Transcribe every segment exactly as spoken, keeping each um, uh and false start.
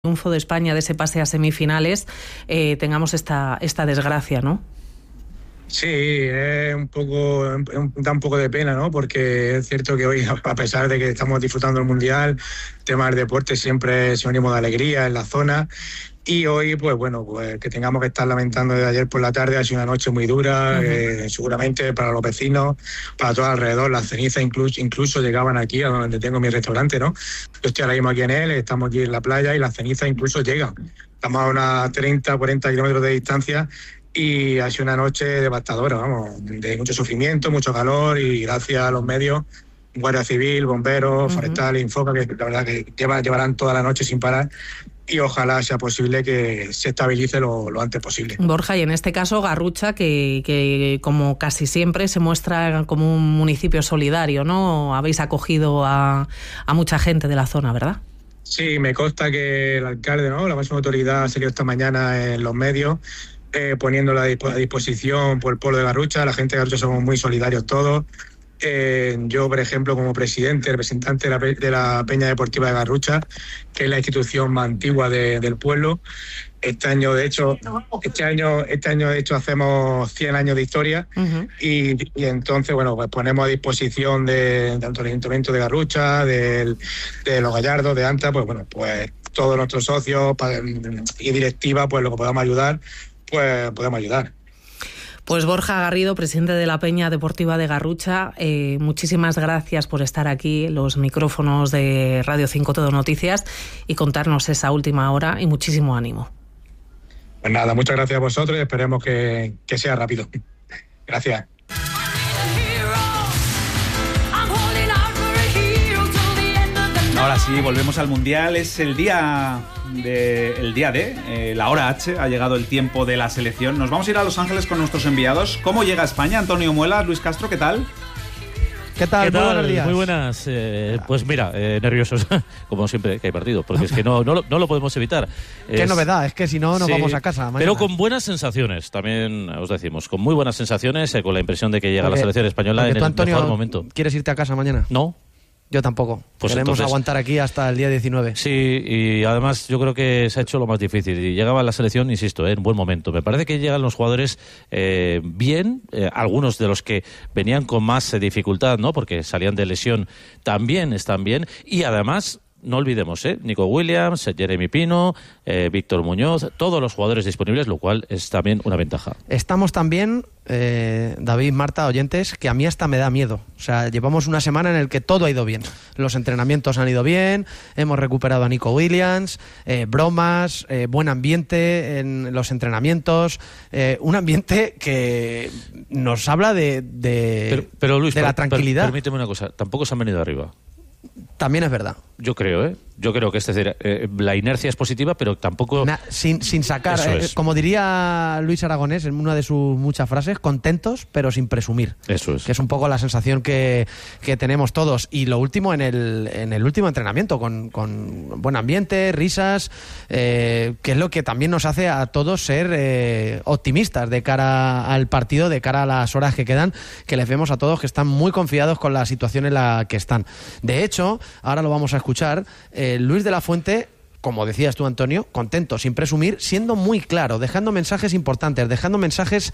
triunfo de España, de ese pase a semifinales, eh, tengamos esta, esta desgracia, ¿no? Sí, es un poco, da un poco de pena, ¿no? Porque es cierto que hoy, a pesar de que estamos disfrutando el Mundial, el tema del deporte siempre es sinónimo de alegría en la zona. Y hoy, pues bueno, pues que tengamos que estar lamentando desde ayer por la tarde, ha sido una noche muy dura, uh-huh. eh, seguramente para los vecinos, para todo alrededor. Las cenizas incluso, incluso llegaban aquí, a donde tengo mi restaurante, ¿no? Yo estoy ahora mismo aquí en él, estamos aquí en la playa y las cenizas incluso llegan. Estamos a unas treinta, cuarenta kilómetros de distancia y ha sido una noche devastadora, vamos, de mucho sufrimiento, mucho calor y gracias a los medios, Guardia Civil, bomberos, uh-huh. forestal, Infoca, que la verdad que lleva, llevarán toda la noche sin parar. Y ojalá sea posible que se estabilice lo, lo antes posible. Borja, y en este caso Garrucha, que, que como casi siempre se muestra como un municipio solidario, ¿no? Habéis acogido a, a mucha gente de la zona, ¿verdad? Sí, me consta que el alcalde, ¿no? La máxima autoridad, ha salido esta mañana en los medios eh, poniéndola a disposición por el pueblo de Garrucha. La gente de Garrucha somos muy solidarios todos. Eh, yo, por ejemplo, como presidente, representante de la, de la Peña Deportiva de Garrucha, que es la institución más antigua de, del pueblo, este año, de hecho, este año, este año de hecho hacemos cien años de historia uh-huh. y, y entonces, bueno, pues ponemos a disposición de tanto el Ayuntamiento de Garrucha, de, de los Gallardos, de Anta, pues bueno, pues todos nuestros socios y directiva, pues lo que podamos ayudar, pues podemos ayudar. Pues Borja Garrido, presidente de la Peña Deportiva de Garrucha, eh, muchísimas gracias por estar aquí en los micrófonos de Radio cinco Todo Noticias y contarnos esa última hora y muchísimo ánimo. Pues nada, muchas gracias a vosotros y esperemos que, que sea rápido. Gracias. Ahora sí, volvemos al Mundial. Es el día de, el día D, eh, la hora H, ha llegado el tiempo de la selección. Nos vamos a ir a Los Ángeles con nuestros enviados. ¿Cómo llega España? Antonio Muela, Luis Castro, ¿qué tal? ¿Qué tal? ¿Qué tal? Muy buenos días. Muy buenas. Eh, pues mira, eh, nerviosos, como siempre que hay partido, porque es que no, no, lo, no lo podemos evitar. Qué es, novedad, es que si no nos sí, vamos a casa mañana. Pero con buenas sensaciones, también os decimos, con muy buenas sensaciones, eh, con la impresión de que llega porque, la selección española en tú, el Antonio, mejor momento. ¿Quieres irte a casa mañana? No. Yo tampoco. Pues Queremos entonces, aguantar aquí hasta el día diecinueve. Sí, y además yo creo que se ha hecho lo más difícil. Y llegaba la selección, insisto, eh, en buen momento. Me parece que llegan los jugadores eh, bien, eh, algunos de los que venían con más eh, dificultad, ¿no? Porque salían de lesión, también están bien. Y además, no olvidemos, ¿eh? Nico Williams, Jeremy Pino, eh, Víctor Muñoz, todos los jugadores disponibles, lo cual es también una ventaja. Estamos también, eh, David, Marta, oyentes, que a mí hasta me da miedo. O sea, llevamos una semana en el que todo ha ido bien. Los entrenamientos han ido bien, hemos recuperado a Nico Williams, eh, bromas, eh, buen ambiente en los entrenamientos, eh, un ambiente que nos habla de, de, pero, pero Luis, de la per, tranquilidad. Per, permíteme una cosa, tampoco se han venido arriba. También es verdad. Yo creo, ¿eh? Yo creo que es decir, eh, la inercia es positiva, pero tampoco... Na, sin, sin sacar, eh, es. como diría Luis Aragonés en una de sus muchas frases, contentos pero sin presumir. Eso es. Que es un poco la sensación que, que tenemos todos. Y lo último en el, en el último entrenamiento, con, con buen ambiente, risas, eh, que es lo que también nos hace a todos ser eh, optimistas de cara al partido, de cara a las horas que quedan, que les vemos a todos que están muy confiados con la situación en la que están. De hecho, ahora lo vamos a escuchar, eh, Luis de la Fuente, como decías tú, Antonio, contento, sin presumir, siendo muy claro, dejando mensajes importantes, dejando mensajes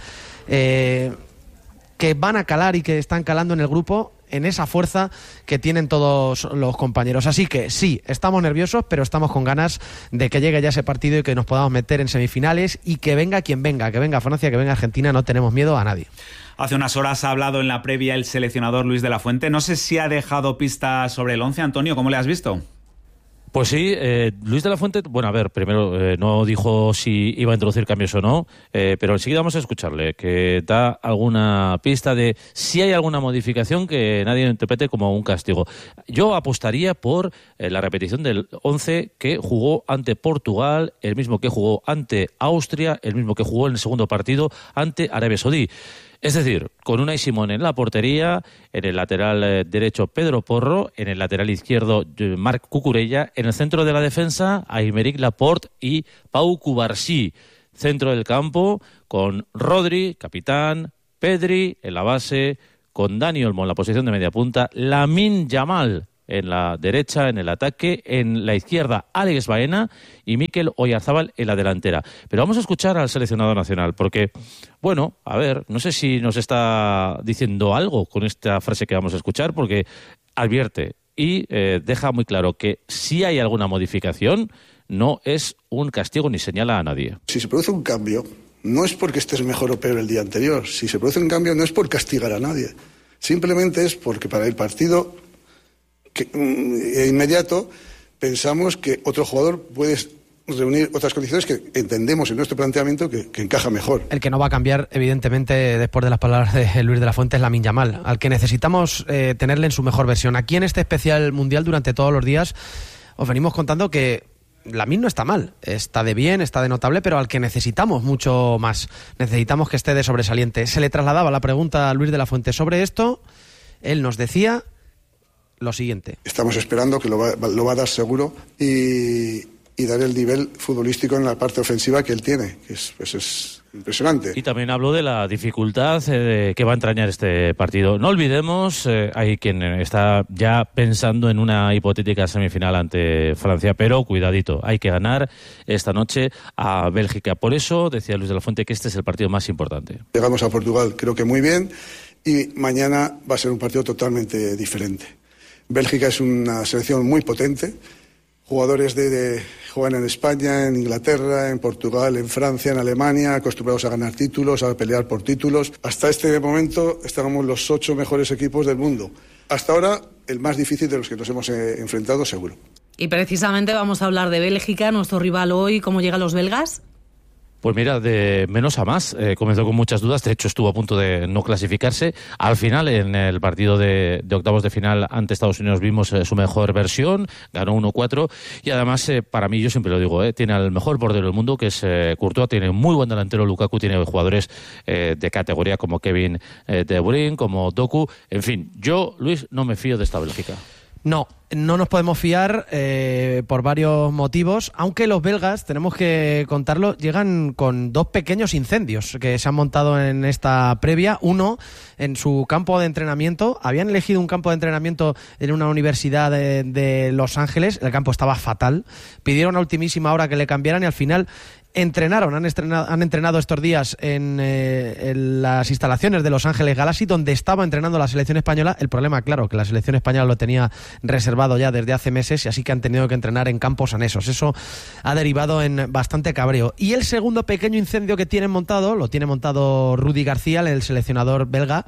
eh, que van a calar y que están calando en el grupo, en esa fuerza que tienen todos los compañeros. Así que sí, estamos nerviosos, pero estamos con ganas de que llegue ya ese partido y que nos podamos meter en semifinales y que venga quien venga, que venga Francia, que venga Argentina, no tenemos miedo a nadie. Hace unas horas ha hablado en la previa el seleccionador Luis de la Fuente. No sé si ha dejado pistas sobre el once. Antonio, ¿cómo le has visto? Pues sí, eh, Luis de la Fuente, bueno, a ver, primero eh, no dijo si iba a introducir cambios o no, eh, pero enseguida vamos a escucharle, que da alguna pista de si hay alguna modificación que nadie lo interprete como un castigo. Yo apostaría por eh, la repetición del once que jugó ante Portugal, el mismo que jugó ante Austria, el mismo que jugó en el segundo partido ante Arabia Saudí. Es decir, con Unai Simón en la portería, en el lateral eh, derecho Pedro Porro, en el lateral izquierdo eh, Marc Cucurella, en el centro de la defensa Aymeric Laporte y Pau Cubarsí. Centro del campo con Rodri, capitán, Pedri en la base, con Dani Olmo en la posición de media punta, Lamine Yamal en la derecha, en el ataque, en la izquierda Alex Baena y Mikel Oyarzábal en la delantera. Pero vamos a escuchar al seleccionado nacional, porque, bueno, a ver, no sé si nos está diciendo algo con esta frase que vamos a escuchar, porque advierte y eh, deja muy claro que si hay alguna modificación, no es un castigo ni señala a nadie. Si se produce un cambio, no es porque estés mejor o peor el día anterior. Si se produce un cambio, no es por castigar a nadie. Simplemente es porque para el partido que, mm, inmediato pensamos que otro jugador puede reunir otras condiciones que entendemos en nuestro planteamiento que, que encaja mejor. El que no va a cambiar, evidentemente, después de las palabras de Luis de la Fuente, es Lamine Yamal, al que necesitamos eh, tenerle en su mejor versión. Aquí en este especial mundial, durante todos los días, os venimos contando que Lamine no está mal, está de bien, está de notable, pero al que necesitamos mucho más. Necesitamos que esté de sobresaliente. Se le trasladaba la pregunta a Luis de la Fuente sobre esto. Él nos decía lo siguiente. Estamos esperando que lo va, lo va a dar seguro y, y dar el nivel futbolístico en la parte ofensiva que él tiene, que es, pues es impresionante. Y también habló de la dificultad eh, que va a entrañar este partido. No olvidemos, eh, hay quien está ya pensando en una hipotética semifinal ante Francia, pero cuidadito, hay que ganar esta noche a Bélgica. Por eso decía Luis de la Fuente que este es el partido más importante. Llegamos a Portugal, creo que muy bien, y mañana va a ser un partido totalmente diferente. Bélgica es una selección muy potente. Jugadores de, de juegan en España, en Inglaterra, en Portugal, en Francia, en Alemania, acostumbrados a ganar títulos, a pelear por títulos. Hasta este momento estábamos los ocho mejores equipos del mundo. Hasta ahora, el más difícil de los que nos hemos eh, enfrentado, seguro. Y precisamente vamos a hablar de Bélgica, nuestro rival hoy. ¿Cómo llegan los belgas? Pues mira, de menos a más. Eh, comenzó con muchas dudas, de hecho estuvo a punto de no clasificarse. Al final, en el partido de, de octavos de final ante Estados Unidos vimos eh, su mejor versión, ganó uno cuatro y además, eh, para mí, yo siempre lo digo, eh, tiene al mejor portero del mundo, que es eh, Courtois, tiene muy buen delantero Lukaku, tiene jugadores eh, de categoría como Kevin eh, De Bruyne, como Doku, en fin, yo, Luis, no me fío de esta Bélgica. No, no nos podemos fiar eh, por varios motivos, aunque los belgas, tenemos que contarlo, llegan con dos pequeños incendios que se han montado en esta previa. Uno, en su campo de entrenamiento. Habían elegido un campo de entrenamiento en una universidad de, de Los Ángeles. El campo estaba fatal. Pidieron a ultimísima hora que le cambiaran y al final entrenaron, han entrenado, han entrenado estos días en, eh, en las instalaciones de Los Ángeles Galaxy, donde estaba entrenando la selección española. El problema, claro, que la selección española lo tenía reservado ya desde hace meses y así que han tenido que entrenar en campos anesos. Eso ha derivado en bastante cabreo. Y el segundo pequeño incendio que tienen montado, lo tiene montado Rudi García, el seleccionador belga,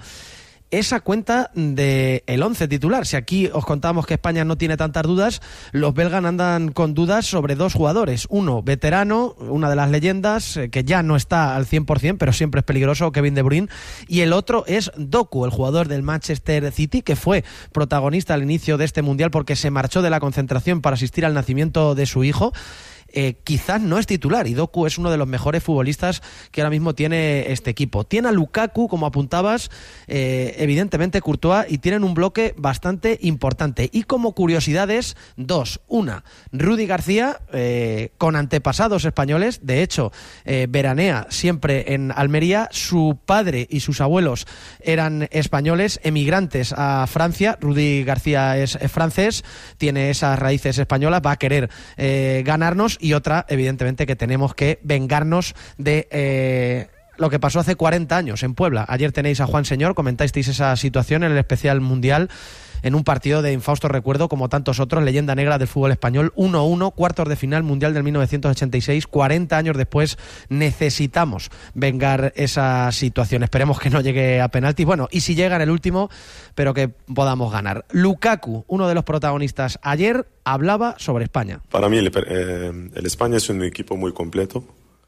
esa cuenta de el once titular. Si aquí os contamos que España no tiene tantas dudas, los belgas andan con dudas sobre dos jugadores. Uno, veterano, una de las leyendas, que ya no está al cien por ciento, pero siempre es peligroso, Kevin De Bruyne. Y el otro es Doku, el jugador del Manchester City, que fue protagonista al inicio de este Mundial porque se marchó de la concentración para asistir al nacimiento de su hijo. Eh, quizás no es titular y Doku es uno de los mejores futbolistas que ahora mismo tiene este equipo. Tiene a Lukaku, como apuntabas, eh, evidentemente Courtois, y tienen un bloque bastante importante. Y como curiosidades, dos. Una, Rudi García, eh, con antepasados españoles, de hecho, eh, veranea siempre en Almería. Su padre y sus abuelos eran españoles, emigrantes a Francia. Rudi García es, es francés, tiene esas raíces españolas, va a querer eh, ganarnos. Y otra, evidentemente, que tenemos que vengarnos de eh, lo que pasó hace cuarenta años en Puebla. Ayer tenéis a Juan Señor, comentasteis esa situación en el especial mundial, en un partido de infausto recuerdo, como tantos otros, leyenda negra del fútbol español. Uno uno, cuartos de final mundial del mil novecientos ochenta y seis, cuarenta años después. Necesitamos vengar esa situación. Esperemos que no llegue a penaltis. Bueno, y si llega en el último, pero que podamos ganar. Lukaku, uno de los protagonistas, ayer hablaba sobre España. Para mí el, eh, el España es un equipo muy completo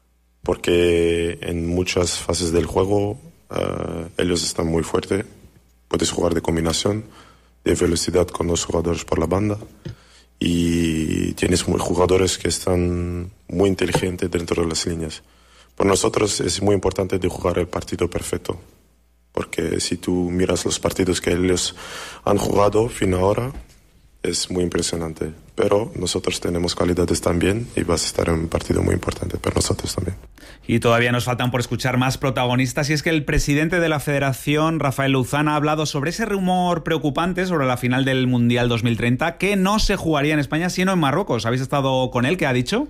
porque en muchas fases del juego eh, ellos están muy fuertes. Puedes jugar de combinación, de velocidad con los jugadores por la banda y tienes muy jugadores que están muy inteligentes dentro de las líneas. Por nosotros es muy importante de jugar el partido perfecto, porque si tú miras los partidos que ellos han jugado fin ahora, es muy impresionante. pero nosotros tenemos cualidades también y vas a estar en un partido muy importante para nosotros también. Y todavía nos faltan por escuchar más protagonistas, y es que el presidente de la Federación, Rafael Louzán, ha hablado sobre ese rumor preocupante sobre la final del Mundial dos mil treinta, que no se jugaría en España sino en Marruecos. ¿Habéis estado con él? ¿Qué ha dicho?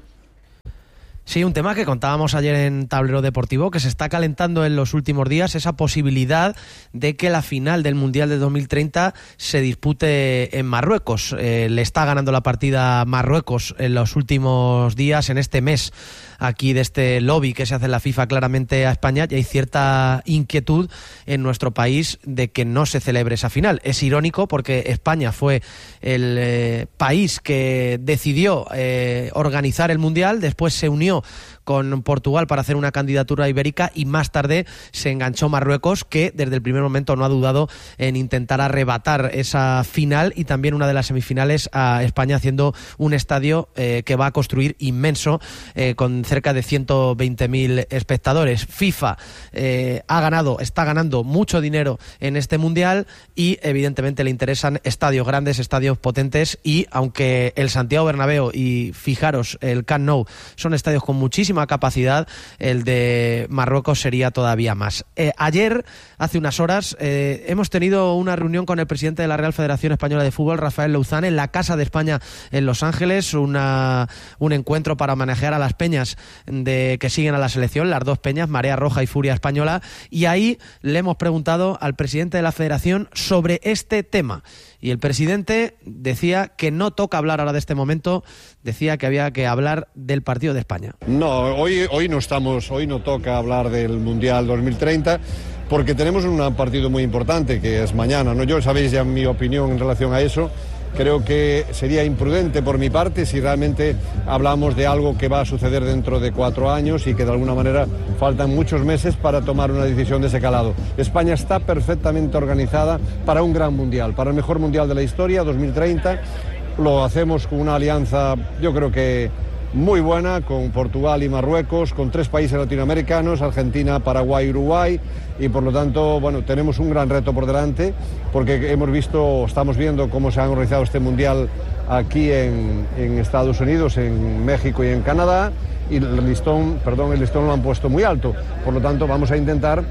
Sí, un tema que contábamos ayer en Tablero Deportivo, que se está calentando en los últimos días, esa posibilidad de que la final del Mundial de dos mil treinta se dispute en Marruecos. Eh, le está ganando la partida Marruecos en los últimos días, en este mes, aquí de este lobby que se hace en la FIFA claramente a España, y hay cierta inquietud en nuestro país de que no se celebre esa final. Es irónico porque España fue el eh, país que decidió eh, organizar el Mundial, después se unió con Portugal para hacer una candidatura ibérica y más tarde se enganchó Marruecos, que desde el primer momento no ha dudado en intentar arrebatar esa final y también una de las semifinales a España, haciendo un estadio eh, que va a construir inmenso, eh, con cerca de ciento veinte mil espectadores. FIFA eh, ha ganado, está ganando mucho dinero en este Mundial y evidentemente le interesan estadios grandes, estadios potentes, y aunque el Santiago Bernabéu y, fijaros, el Camp Nou son estadios con muchísima capacidad, el de Marruecos sería todavía más. Eh, ayer, hace unas horas, eh, hemos tenido una reunión con el presidente de la Real Federación Española de Fútbol, Rafael Louzán, en la Casa de España en Los Ángeles, una, un encuentro para homenajear a las peñas de, que siguen a la selección, las dos peñas, Marea Roja y Furia Española, y ahí le hemos preguntado al presidente de la Federación sobre este tema. Y el presidente decía que no toca hablar ahora de este momento, decía que había que hablar del partido de España. No, hoy, hoy no estamos, hoy no toca hablar del Mundial dos mil treinta, porque tenemos un partido muy importante que es mañana, ¿no? Yo sabéis ya mi opinión en relación a eso. Creo que sería imprudente por mi parte si realmente hablamos de algo que va a suceder dentro de cuatro años y que de alguna manera faltan muchos meses para tomar una decisión de ese calado. España está perfectamente organizada para un gran mundial, para el mejor mundial de la historia, dos mil treinta. Lo hacemos con una alianza, yo creo que muy buena, con Portugal y Marruecos, con tres países latinoamericanos, Argentina, Paraguay, Uruguay, y por lo tanto, bueno, tenemos un gran reto por delante, porque hemos visto, estamos viendo cómo se ha organizado este mundial aquí en, en Estados Unidos, en México y en Canadá, y el listón, perdón, el listón lo han puesto muy alto. Por lo tanto, vamos a intentar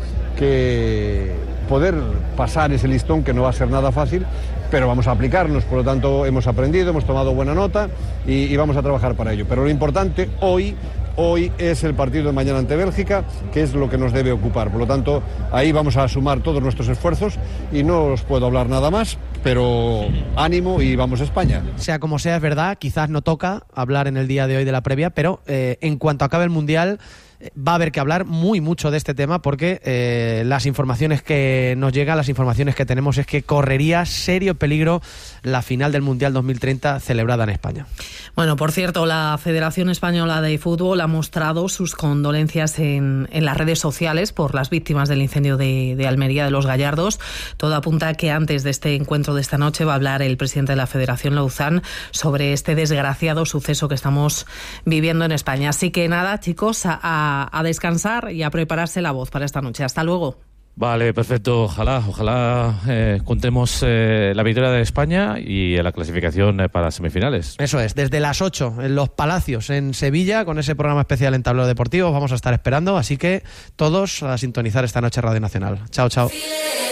que poder pasar ese listón, que no va a ser nada fácil, pero vamos a aplicarnos. Por lo tanto, hemos aprendido, hemos tomado buena nota y, y vamos a trabajar para ello. Pero lo importante hoy, hoy es el partido de mañana ante Bélgica, que es lo que nos debe ocupar. Por lo tanto, ahí vamos a sumar todos nuestros esfuerzos y no os puedo hablar nada más, pero ánimo y vamos a España. Sea como sea, es verdad, quizás no toca hablar en el día de hoy de la previa, pero eh, en cuanto acabe el Mundial va a haber que hablar muy mucho de este tema, porque eh, las informaciones que nos llegan, las informaciones que tenemos, es que correría serio peligro la final del Mundial dos mil treinta celebrada en España. Bueno, por cierto, la Federación Española de Fútbol ha mostrado sus condolencias en, en las redes sociales por las víctimas del incendio de, de Almería de los Gallardos. Todo apunta a que antes de este encuentro de esta noche va a hablar el presidente de la Federación, Louzán, sobre este desgraciado suceso que estamos viviendo en España. Así que nada, chicos, a, a a descansar y a prepararse la voz para esta noche. Hasta luego. Vale, perfecto. Ojalá, ojalá eh, contemos eh, la victoria de España y la clasificación eh, para semifinales. Eso es, desde las ocho en Los Palacios, en Sevilla, con ese programa especial en Tablero Deportivo. Vamos a estar esperando, así que todos a sintonizar esta noche Radio Nacional. Chao, chao.